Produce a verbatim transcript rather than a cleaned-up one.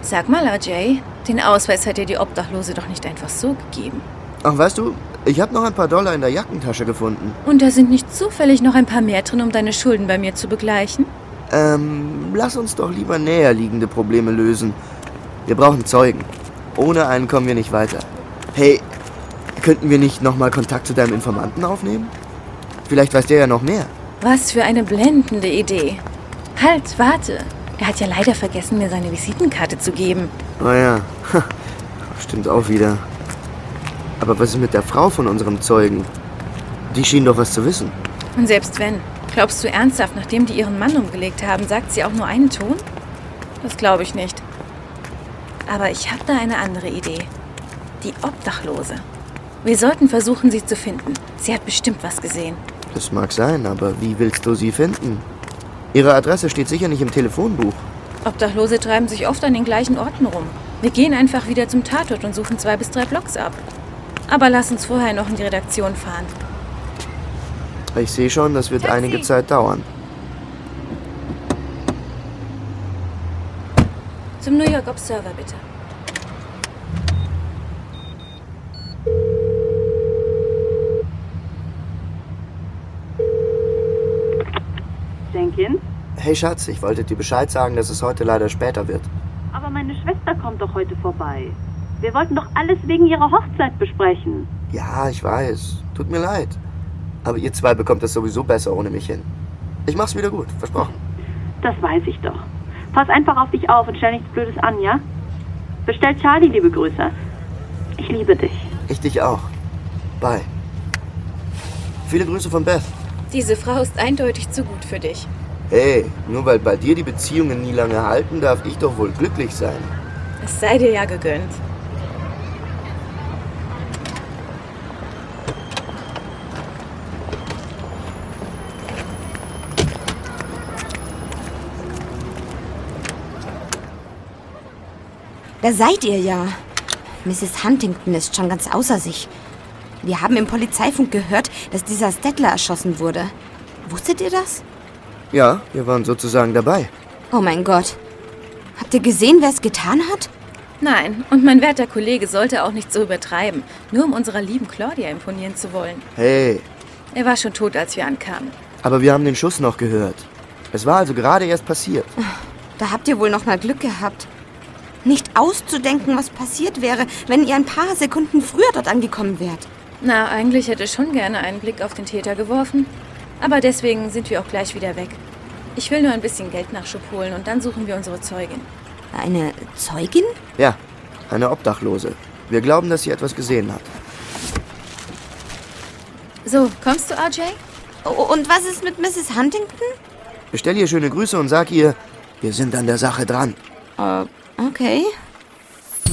Sag mal, R J, den Ausweis hat dir die Obdachlose doch nicht einfach so gegeben. Ach, weißt du, ich habe noch ein paar Dollar in der Jackentasche gefunden. Und da sind nicht zufällig noch ein paar mehr drin, um deine Schulden bei mir zu begleichen? Ähm, lass uns doch lieber näher liegende Probleme lösen. Wir brauchen Zeugen. Ohne einen kommen wir nicht weiter. Hey, könnten wir nicht nochmal Kontakt zu deinem Informanten aufnehmen? Vielleicht weiß der ja noch mehr. Was für eine blendende Idee. Halt, warte. Er hat ja leider vergessen, mir seine Visitenkarte zu geben. Oh ja, stimmt auch wieder. Aber was ist mit der Frau von unserem Zeugen? Die schien doch was zu wissen. Und selbst wenn, glaubst du ernsthaft, nachdem die ihren Mann umgelegt haben, sagt sie auch nur einen Ton? Das glaube ich nicht. Aber ich habe da eine andere Idee. Die Obdachlose. Wir sollten versuchen, sie zu finden. Sie hat bestimmt was gesehen. Das mag sein, aber wie willst du sie finden? Ihre Adresse steht sicher nicht im Telefonbuch. Obdachlose treiben sich oft an den gleichen Orten rum. Wir gehen einfach wieder zum Tatort und suchen zwei bis drei Blocks ab. Aber lass uns vorher noch in die Redaktion fahren. Ich sehe schon, das wird Taxi. einige Zeit dauern. Zum New York Observer, bitte. Jenkins? Hey Schatz, ich wollte dir Bescheid sagen, dass es heute leider später wird. Aber meine Schwester kommt doch heute vorbei. Wir wollten doch alles wegen ihrer Hochzeit besprechen. Ja, ich weiß. Tut mir leid. Aber ihr zwei bekommt das sowieso besser ohne mich hin. Ich mach's wieder gut, versprochen. Das weiß ich doch. Pass einfach auf dich auf und stell nichts Blödes an, ja? Bestell Charlie liebe Grüße. Ich liebe dich. Ich dich auch. Bye. Viele Grüße von Beth. Diese Frau ist eindeutig zu gut für dich. Hey, nur weil bei dir die Beziehungen nie lange halten, darf ich doch wohl glücklich sein. Es sei dir ja gegönnt. Da seid ihr ja. Misses Huntington ist schon ganz außer sich. Wir haben im Polizeifunk gehört, dass dieser Stettler erschossen wurde. Wusstet ihr das? Ja, wir waren sozusagen dabei. Oh mein Gott. Habt ihr gesehen, wer es getan hat? Nein, und mein werter Kollege sollte auch nicht so übertreiben, nur um unserer lieben Claudia imponieren zu wollen. Hey, Er war schon tot, als wir ankamen. aber wir haben den Schuss noch gehört. Es war also gerade erst passiert. Da habt ihr wohl noch mal Glück gehabt. Nicht auszudenken, was passiert wäre, wenn ihr ein paar Sekunden früher dort angekommen wärt. Na, eigentlich hätte ich schon gerne einen Blick auf den Täter geworfen. Aber deswegen sind wir auch gleich wieder weg. Ich will nur ein bisschen Geld Nachschub holen und dann suchen wir unsere Zeugin. Eine Zeugin? Ja, eine Obdachlose. Wir glauben, dass sie etwas gesehen hat. So, kommst du, R J? Oh, und was ist mit Misses Huntington? Bestell ihr schöne Grüße und sag ihr, wir sind an der Sache dran. Äh, okay.